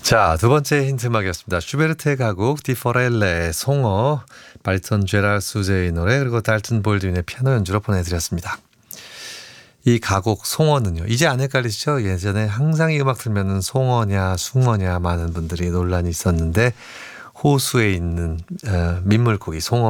자, 두 번째 힌트 음악이었습니다. 슈베르트의 가곡 디포렐레의 송어, 바리톤 제랄 수제의 노래, 그리고 달튼 볼드윈의 피아노 연주로 보내드렸습니다. 이 가곡 송어는요, 이제 안 헷갈리시죠? 예전에 항상 이 음악 들면은 송어냐 숭어냐 많은 분들이 논란이 있었는데, 호수에 있는 민물고기 송어